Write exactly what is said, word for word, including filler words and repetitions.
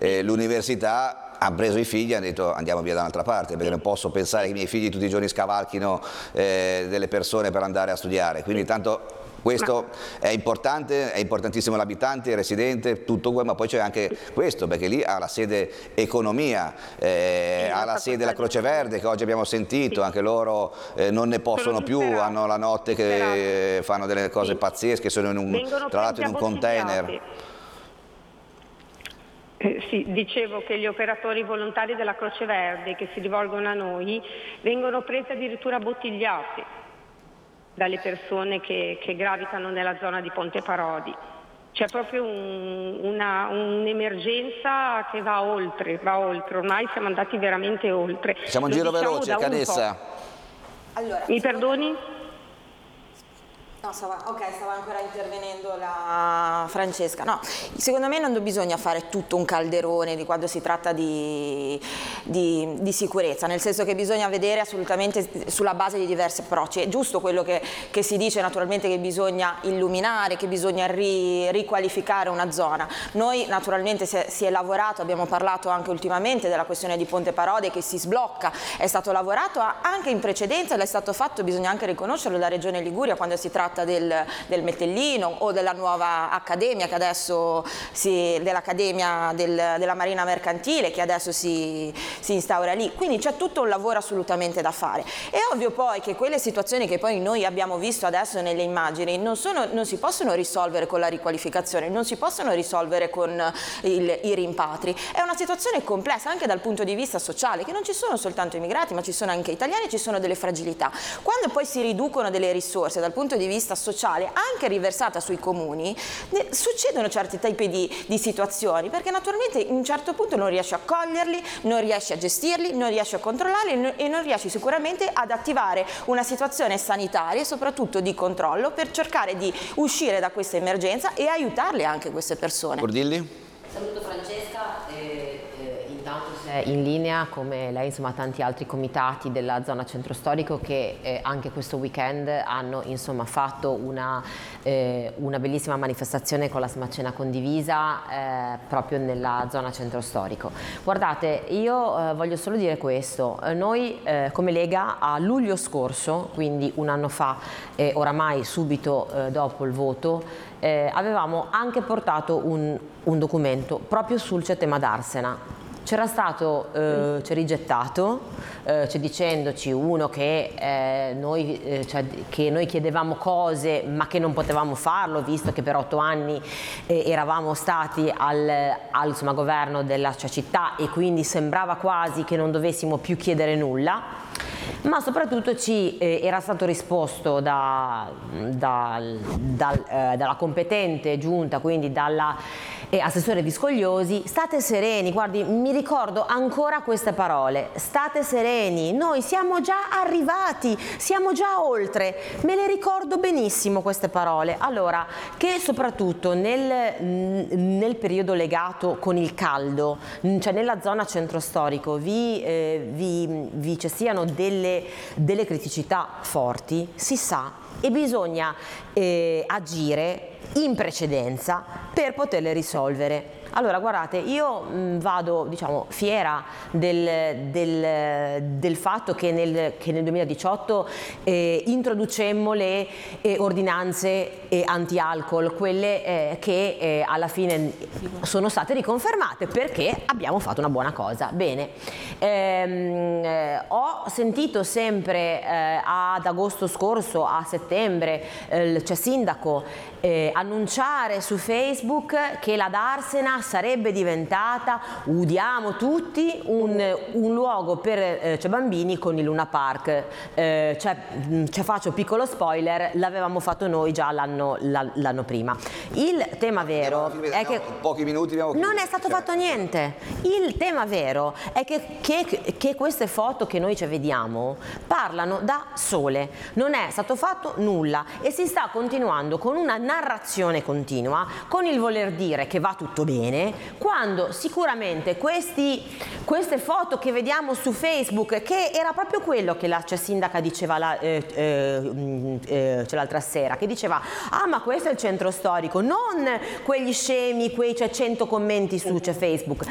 eh, l'università hanno preso i figli e hanno detto andiamo via da un'altra parte, perché non posso pensare che i miei figli tutti i giorni scavalchino eh, delle persone per andare a studiare, quindi tanto questo è importante, è importantissimo l'abitante, il residente, tutto quello, ma poi c'è anche questo, perché lì ha la sede economia, eh, ha la sede la Croce Verde che oggi abbiamo sentito, anche loro eh, non ne possono più, hanno la notte che fanno delle cose pazzesche, sono in un, tra l'altro in un container. Eh, sì, dicevo che gli operatori volontari della Croce Verde che si rivolgono a noi vengono presi addirittura bottigliati dalle persone che, che gravitano nella zona di Ponte Parodi. C'è proprio un'emergenza un che va oltre, va oltre, ormai siamo andati veramente oltre. Siamo in giro veloce, Canessa. Allora, mi perdoni? No, stava, ok, stava ancora intervenendo la Francesca. No, secondo me non bisogna fare tutto un calderone di quando si tratta di, di, di sicurezza, nel senso che bisogna vedere assolutamente sulla base di diversi approcci. È giusto quello che, che si dice naturalmente, che bisogna illuminare, che bisogna ri, riqualificare una zona. Noi naturalmente si è, si è lavorato, abbiamo parlato anche ultimamente della questione di Ponte Parodi che si sblocca, è stato lavorato anche in precedenza, l'è stato fatto, bisogna anche riconoscerlo, da Regione Liguria quando si tratta Del, del Metellino o della nuova accademia che adesso si, dell'Accademia del, della Marina Mercantile che adesso si, si instaura lì, quindi c'è tutto un lavoro assolutamente da fare. È ovvio poi che quelle situazioni che poi noi abbiamo visto adesso nelle immagini non, sono, non si possono risolvere con la riqualificazione, non si possono risolvere con il, i rimpatri, è una situazione complessa anche dal punto di vista sociale, che non ci sono soltanto immigrati ma ci sono anche italiani, ci sono delle fragilità. Quando poi si riducono delle risorse dal punto di vista sociale anche riversata sui comuni, succedono certi tipi di, di situazioni, perché naturalmente in un certo punto non riesci a coglierli, non riesci a gestirli, non riesci a controllarli e non riesci sicuramente ad attivare una situazione sanitaria e soprattutto di controllo per cercare di uscire da questa emergenza e aiutarle anche queste persone. Cordilli? Saluto Francesca. Eh, eh, intanto sei in linea come lei, insomma, tanti altri comitati della zona centro storico che eh, anche questo weekend hanno insomma fatto una, eh, una bellissima manifestazione con la smacena condivisa eh, proprio nella zona centro storico. Guardate, io eh, voglio solo dire questo, eh, noi eh, come Lega a luglio scorso, quindi un anno fa, eh, oramai subito eh, dopo il voto, Eh, avevamo anche portato un, un documento proprio sul tema d'Arsena. C'era stato, eh, c'è rigettato, eh, c'è dicendoci uno che, eh, noi, eh, cioè, che noi chiedevamo cose ma che non potevamo farlo visto che per otto anni eh, eravamo stati al, al insomma, governo della cioè, città e quindi sembrava quasi che non dovessimo più chiedere nulla. Ma soprattutto ci eh, era stato risposto da, da, dal, eh, dalla competente giunta, quindi dalla eh, assessore Viscogliosi: state sereni, guardi, mi ricordo ancora queste parole, state sereni, noi siamo già arrivati, siamo già oltre, me le ricordo benissimo queste parole. Allora, che soprattutto nel, nel periodo legato con il caldo, cioè nella zona centro storico, vi, eh, vi, vi ci siano delle delle criticità forti, si sa, e bisogna eh, agire in precedenza per poterle risolvere. Allora, guardate, io mh, vado, diciamo, fiera del, del, del fatto che nel, che nel duemiladiciotto eh, introducemmo le eh, ordinanze eh, anti-alcol, quelle eh, che eh, alla fine sono state riconfermate perché abbiamo fatto una buona cosa. Bene, ehm, eh, ho sentito sempre eh, ad agosto scorso, a settembre, eh, il cioè, sindaco eh, annunciare su Facebook che la Darsena sarebbe diventata, udiamo tutti, un, un luogo per eh, cioè bambini con il Luna Park. Eh, cioè, cioè faccio piccolo spoiler, l'avevamo fatto noi già l'anno l'anno prima. Il tema vero eh, è che pochi minuti abbiamo non è stato fatto niente. Il tema vero è che, che, che queste foto che noi ci vediamo parlano da sole, non è stato fatto nulla e si sta continuando con una narrazione continua, con il voler dire che va tutto bene, quando sicuramente questi, queste foto che vediamo su Facebook, che era proprio quello che la cioè, sindaca diceva la, eh, eh, eh, cioè, l'altra sera, che diceva ah ma questo è il centro storico, non quegli scemi, quei cioè, cento commenti su cioè, Facebook,